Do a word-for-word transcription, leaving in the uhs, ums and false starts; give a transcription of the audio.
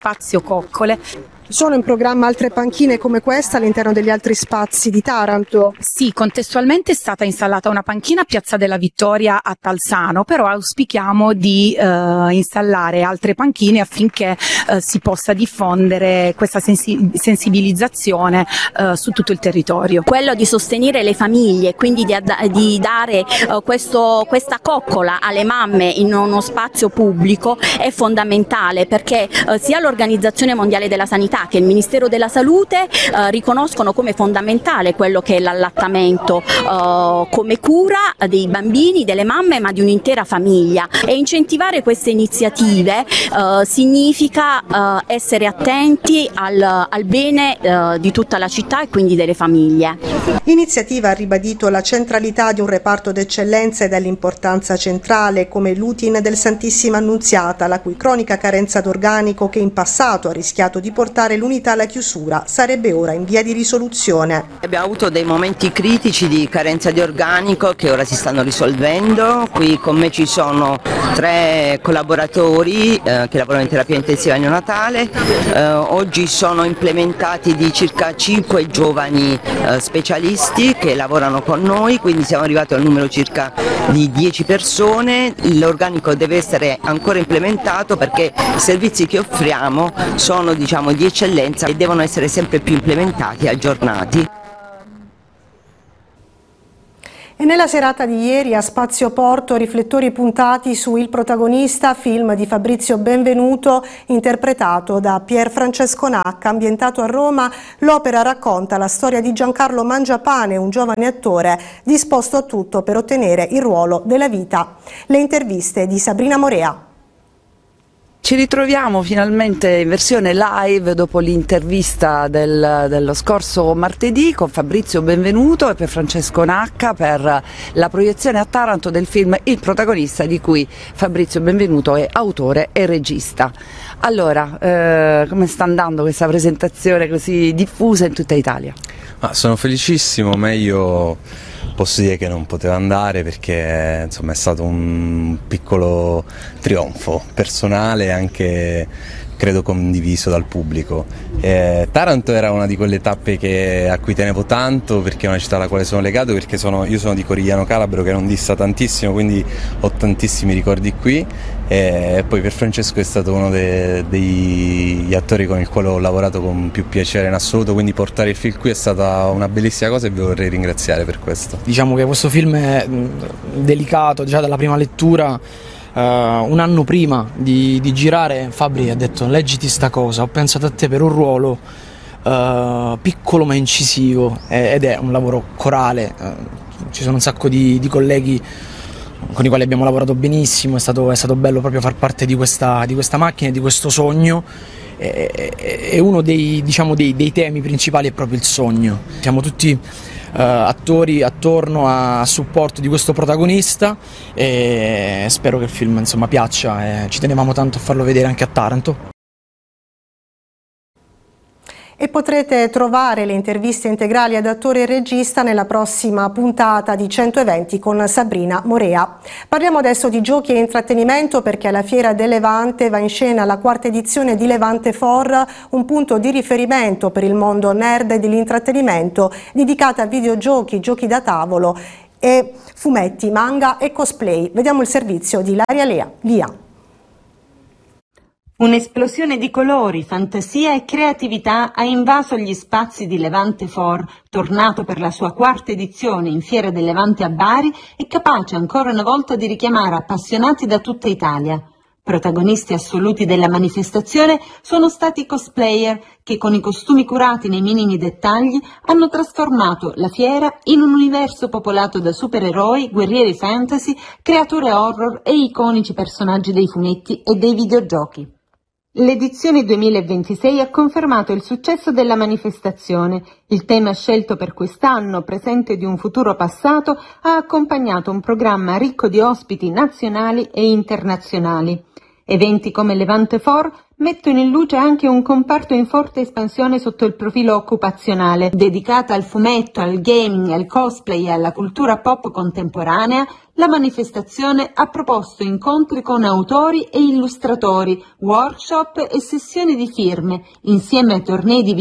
spazio coccole. Sono in programma altre panchine come questa all'interno degli altri spazi di Taranto? Sì, contestualmente è stata installata una panchina a Piazza della Vittoria a Talzano, però auspichiamo di eh, installare altre panchine affinché eh, si possa diffondere questa sensi- sensibilizzazione eh, su tutto il territorio. Quello di sostenere le famiglie, quindi di, ad- di dare eh, questo, questa coccola alle mamme in uno spazio pubblico è fondamentale, perché eh, sia l'Organizzazione Mondiale della Sanità che il Ministero della Salute eh, riconoscono come fondamentale quello che è l'allattamento eh, come cura dei bambini, delle mamme, ma di un'intera famiglia, e incentivare queste iniziative eh, significa eh, essere attenti al, al bene eh, di tutta la città e quindi delle famiglie. L'iniziativa ha ribadito la centralità di un reparto d'eccellenza e dell'importanza centrale come l'U T I N del Santissima Annunziata, la cui cronica carenza d'organico, che in passato ha rischiato di portare l'unità alla chiusura, sarebbe ora in via di risoluzione. Abbiamo avuto dei momenti critici di carenza di organico che ora si stanno risolvendo. Qui con me ci sono tre collaboratori eh, che lavorano in terapia intensiva neonatale. Eh, oggi sono implementati di circa cinque giovani eh, specialisti che lavorano con noi, quindi siamo arrivati al numero circa di dieci persone. L'organico deve essere ancora implementato perché i servizi che offriamo sono, diciamo, di eccellenza e devono essere sempre più implementati e aggiornati. E nella serata di ieri a Spazio Porto riflettori puntati su Il protagonista, film di Fabrizio Benvenuto interpretato da Pier Francesco Nacca. Ambientato a Roma, l'opera racconta la storia di Giancarlo Mangiapane, un giovane attore disposto a tutto per ottenere il ruolo della vita. Le interviste di Sabrina Morea. Ci ritroviamo finalmente in versione live dopo l'intervista del, dello scorso martedì con Fabrizio Benvenuto e per Francesco Nacca per la proiezione a Taranto del film Il protagonista, di cui Fabrizio Benvenuto è autore e regista. Allora, eh, come sta andando questa presentazione così diffusa in tutta Italia? Ah, sono felicissimo, meglio posso dire che non poteva andare perché insomma è stato un piccolo trionfo personale e anche credo condiviso dal pubblico. Eh, Taranto era una di quelle tappe che, a cui tenevo tanto perché è una città alla quale sono legato, perché sono, io sono di Corigliano Calabro che non dista tantissimo, quindi ho tantissimi ricordi qui, e poi per Francesco è stato uno de, degli attori con il quale ho lavorato con più piacere in assoluto, quindi portare il film qui è stata una bellissima cosa e vi vorrei ringraziare per questo. Diciamo che questo film è delicato già dalla prima lettura. Uh, un anno prima di, di girare Fabri ha detto: leggiti sta cosa, ho pensato a te per un ruolo uh, piccolo ma incisivo, ed è un lavoro corale, uh, ci sono un sacco di, di colleghi con i quali abbiamo lavorato benissimo, è stato, è stato bello proprio far parte di questa, di questa macchina e di questo sogno, e, e, e uno dei, diciamo, dei, dei temi principali è proprio il sogno. Siamo tutti Uh, attori attorno a, a supporto di questo protagonista e spero che il film insomma piaccia, e ci tenevamo tanto a farlo vedere anche a Taranto. E potrete trovare le interviste integrali ad attore e regista nella prossima puntata di centoventi con Sabrina Morea. Parliamo adesso di giochi e intrattenimento, perché alla Fiera del Levante va in scena la quarta edizione di Levante For, un punto di riferimento per il mondo nerd e dell'intrattenimento, dedicata a videogiochi, giochi da tavolo e fumetti, manga e cosplay. Vediamo il servizio di Ilaria Lea. Lia. Un'esplosione di colori, fantasia e creatività ha invaso gli spazi di Levante For, tornato per la sua quarta edizione in Fiera del Levante a Bari e capace ancora una volta di richiamare appassionati da tutta Italia. Protagonisti assoluti della manifestazione sono stati i cosplayer che, con i costumi curati nei minimi dettagli, hanno trasformato la fiera in un universo popolato da supereroi, guerrieri fantasy, creature horror e iconici personaggi dei fumetti e dei videogiochi. L'edizione duemilaventisei ha confermato il successo della manifestazione. Il tema scelto per quest'anno, presente di un futuro passato, ha accompagnato un programma ricco di ospiti nazionali e internazionali. Eventi come Levante For mettono in luce anche un comparto in forte espansione sotto il profilo occupazionale. Dedicata al fumetto, al gaming, al cosplay e alla cultura pop contemporanea, la manifestazione ha proposto incontri con autori e illustratori, workshop e sessioni di firme, insieme a tornei di